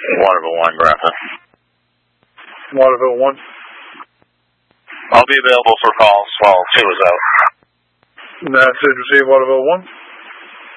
Waterville 1, Grafton. Waterville 1. I'll be available for calls while 2 is out. Message received, Waterville 1.